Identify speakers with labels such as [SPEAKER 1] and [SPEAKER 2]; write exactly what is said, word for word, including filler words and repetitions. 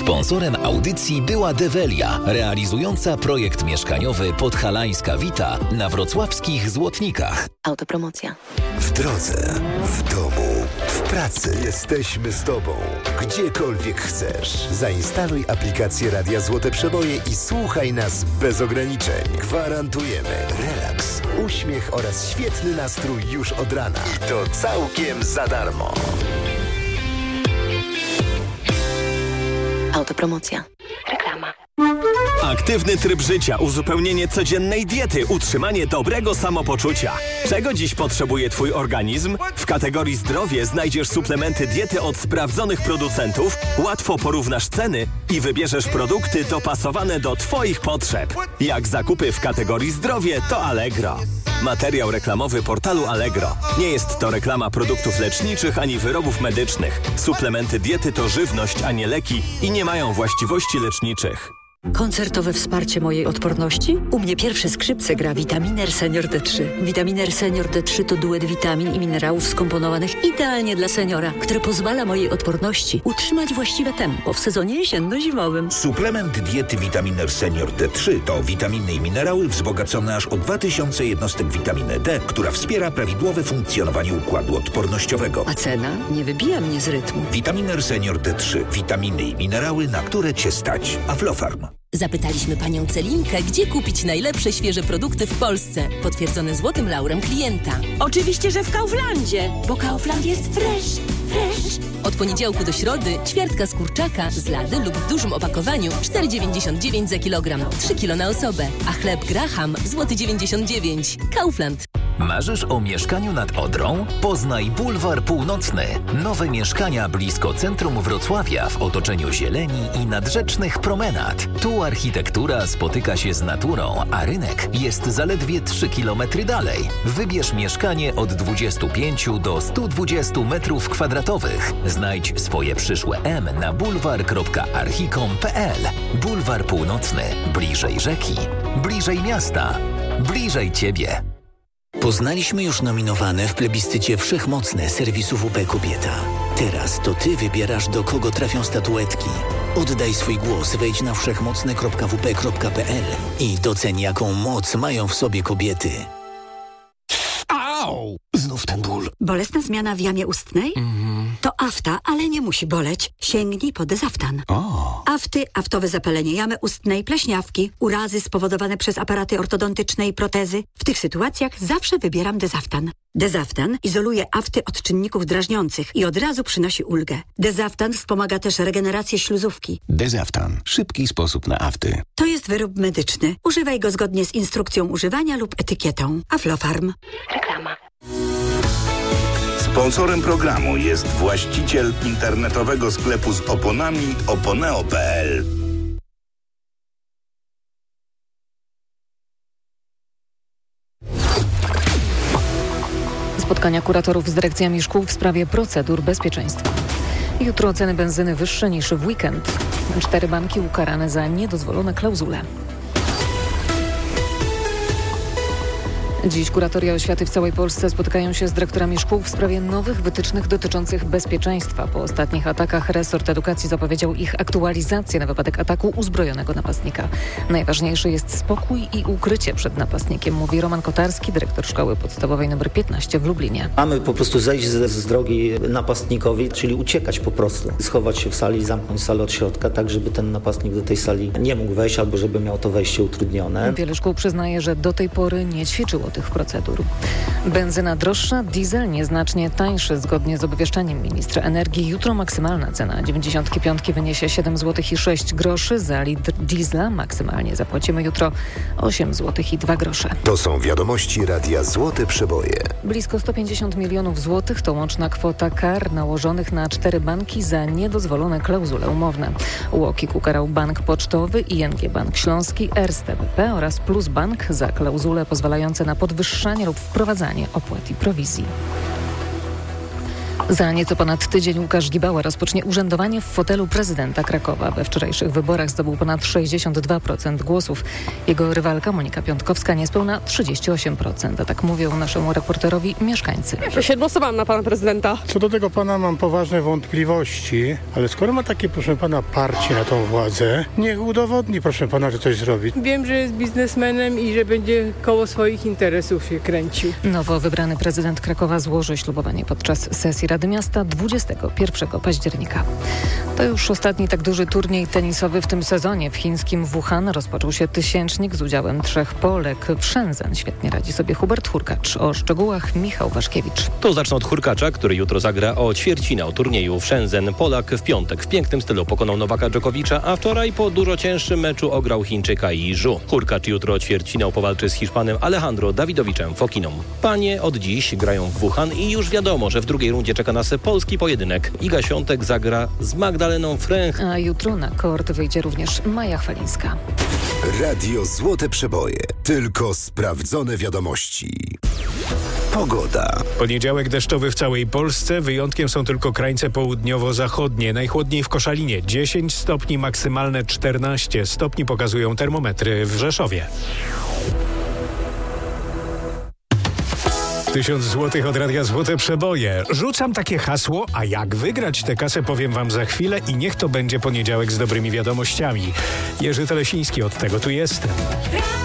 [SPEAKER 1] Sponsorem audycji była Develia, realizująca projekt mieszkaniowy Podhalańska Wita na wrocławskich Złotnikach.
[SPEAKER 2] Autopromocja.
[SPEAKER 3] W drodze, w domu, w pracy. Jesteśmy z Tobą, gdziekolwiek chcesz. Zainstaluj aplikację Radia Złote Przeboje i słuchaj nas bez ograniczeń. Gwarantujemy relaks, uśmiech oraz świetny nastrój już od rana. I to całkiem za darmo.
[SPEAKER 2] Autopromocja. Reklama.
[SPEAKER 4] Aktywny tryb życia, uzupełnienie codziennej diety, utrzymanie dobrego samopoczucia. Czego dziś potrzebuje Twój organizm? W kategorii zdrowie znajdziesz suplementy diety od sprawdzonych producentów, łatwo porównasz ceny i wybierzesz produkty dopasowane do Twoich potrzeb. Jak zakupy w kategorii zdrowie, to Allegro. Materiał reklamowy portalu Allegro. Nie jest to reklama produktów leczniczych ani wyrobów medycznych. Suplementy diety to żywność, a nie leki i nie mają właściwości leczniczych.
[SPEAKER 5] Koncertowe wsparcie mojej odporności? U mnie pierwsze skrzypce gra Vitaminer Senior D trzy. Vitaminer Senior D trzy to duet witamin i minerałów skomponowanych idealnie dla seniora, który pozwala mojej odporności utrzymać właściwe tempo w sezonie jesienno-zimowym.
[SPEAKER 6] Suplement diety Vitaminer Senior D trzy to witaminy i minerały wzbogacone aż o dwa tysiące jednostek witaminy D, która wspiera prawidłowe funkcjonowanie układu odpornościowego.
[SPEAKER 5] A cena nie wybija mnie z rytmu.
[SPEAKER 6] Vitaminer Senior D trzy. Witaminy i minerały, na które Cię stać. Aflofarm.
[SPEAKER 7] Zapytaliśmy panią Celinkę, gdzie kupić najlepsze świeże produkty w Polsce. Potwierdzone złotym laurem klienta.
[SPEAKER 8] Oczywiście, że w Kauflandzie, bo Kaufland jest fresh, fresh.
[SPEAKER 7] Od poniedziałku do środy ćwiartka z kurczaka z lady lub w dużym opakowaniu cztery dziewięćdziesiąt dziewięć za kilogram, trzy kilo na osobę, a chleb Graham złoty dziewięćdziesiąt dziewięć. Kaufland.
[SPEAKER 1] Marzysz o mieszkaniu nad Odrą? Poznaj Bulwar Północny. Nowe mieszkania blisko centrum Wrocławia w otoczeniu zieleni i nadrzecznych promenad. Tu architektura spotyka się z naturą, a rynek jest zaledwie trzy kilometry dalej. Wybierz mieszkanie od dwudziestu pięciu do stu dwudziestu metrów kwadratowych. Znajdź swoje przyszłe M na bulwar kropka archicom kropka p l. Bulwar Północny. Bliżej rzeki. Bliżej miasta. Bliżej Ciebie.
[SPEAKER 9] Poznaliśmy już nominowane w plebiscycie Wszechmocne serwisu W P Kobieta. Teraz to Ty wybierasz, do kogo trafią statuetki. Oddaj swój głos, wejdź na wszechmocne kropka w p kropka p l i doceń, jaką moc mają w sobie kobiety.
[SPEAKER 10] Au! Znów ten ból.
[SPEAKER 11] Bolesna zmiana w jamie ustnej?
[SPEAKER 10] Mm.
[SPEAKER 11] To afta, ale nie musi boleć. Sięgnij po Dezaftan.
[SPEAKER 10] O.
[SPEAKER 11] Afty, aftowe zapalenie jamy ustnej, pleśniawki, urazy spowodowane przez aparaty ortodontyczne i protezy. W tych sytuacjach zawsze wybieram Dezaftan. Dezaftan izoluje afty od czynników drażniących i od razu przynosi ulgę. Dezaftan wspomaga też regenerację śluzówki.
[SPEAKER 10] Dezaftan. Szybki sposób na afty.
[SPEAKER 11] To jest wyrób medyczny. Używaj go zgodnie z instrukcją używania lub etykietą. Aflofarm.
[SPEAKER 2] Reklama.
[SPEAKER 12] Sponsorem programu jest właściciel internetowego sklepu z oponami oponeo kropka p l.
[SPEAKER 13] Spotkania kuratorów z dyrekcjami szkół w sprawie procedur bezpieczeństwa. Jutro ceny benzyny wyższe niż w weekend. Cztery banki ukarane za niedozwolone klauzule. Dziś kuratoria oświaty w całej Polsce spotykają się z dyrektorami szkół w sprawie nowych wytycznych dotyczących bezpieczeństwa. Po ostatnich atakach resort edukacji zapowiedział ich aktualizację na wypadek ataku uzbrojonego napastnika. Najważniejszy jest spokój i ukrycie przed napastnikiem, mówi Roman Kotarski, dyrektor szkoły podstawowej nr piętnaście w Lublinie.
[SPEAKER 14] Mamy po prostu zejść z, z drogi napastnikowi, czyli uciekać po prostu. Schować się w sali, zamknąć salę od środka, tak żeby ten napastnik do tej sali nie mógł wejść albo żeby miał to wejście utrudnione.
[SPEAKER 13] Wiele szkół przyznaje, że do tej pory nie ćwiczyło tych procedur. Benzyna droższa, diesel nieznacznie tańszy. Zgodnie z obwieszczeniem ministra energii jutro maksymalna cena dziewięćdziesiątki piątki wyniesie siedem złotych i sześć groszy. Za litr diesla maksymalnie zapłacimy jutro osiem złotych i dwa grosze.
[SPEAKER 3] To są wiadomości Radia Złote Przeboje.
[SPEAKER 13] Blisko sto pięćdziesiąt milionów złotych to łączna kwota kar nałożonych na cztery banki za niedozwolone klauzule umowne. UOKiK ukarał Bank Pocztowy, I N G Bank Śląski, Erste B P oraz Plus Bank za klauzule pozwalające na podwyższanie lub wprowadzanie opłat i prowizji. Za nieco ponad tydzień Łukasz Gibała rozpocznie urzędowanie w fotelu prezydenta Krakowa. We wczorajszych wyborach zdobył ponad sześćdziesiąt dwa procent głosów. Jego rywalka Monika Piątkowska niespełna trzydzieści osiem procent. A tak mówią naszemu reporterowi mieszkańcy.
[SPEAKER 15] Ja się głosowałam na pana prezydenta.
[SPEAKER 16] Co do tego pana mam poważne wątpliwości, ale skoro ma takie, proszę pana, parcie na tą władzę, niech udowodni, proszę pana, że coś zrobi.
[SPEAKER 15] Wiem, że jest biznesmenem i że będzie koło swoich interesów się kręcił.
[SPEAKER 13] Nowo wybrany prezydent Krakowa złoży ślubowanie podczas sesji Rady Miasta dwudziestego pierwszego października. To już ostatni tak duży turniej tenisowy w tym sezonie. W chińskim Wuhan rozpoczął się tysięcznik z udziałem trzech Polek. W Shenzhen świetnie radzi sobie Hubert Hurkacz. O szczegółach Michał Waszkiewicz.
[SPEAKER 17] To zacznę od Hurkacza, który jutro zagra o ćwierćfinał turnieju w Shenzhen. Polak w piątek w pięknym stylu pokonał Nowaka Dżokowicza, a wczoraj po dużo cięższym meczu ograł Chińczyka Yi Zhu. Hurkacz jutro ćwierćfinał powalczy z Hiszpanem Alejandro Dawidowiczem Fokiną. Panie od dziś grają w Wuhan i już wiadomo, że w drugiej rundzie czeka nas polski pojedynek. Iga Świątek zagra z Magdaleną Fręch.
[SPEAKER 13] A jutro na kort wyjdzie również Maja Chwalińska.
[SPEAKER 3] Radio Złote Przeboje. Tylko sprawdzone wiadomości. Pogoda.
[SPEAKER 18] Poniedziałek deszczowy w całej Polsce. Wyjątkiem są tylko krańce południowo-zachodnie. Najchłodniej w Koszalinie dziesięć stopni, maksymalne czternaście stopni pokazują termometry w Rzeszowie. Tysiąc złotych od Radia Złote Przeboje. Rzucam takie hasło, a jak wygrać tę kasę powiem wam za chwilę i niech to będzie poniedziałek z dobrymi wiadomościami. Jerzy Telesiński, od tego tu jestem.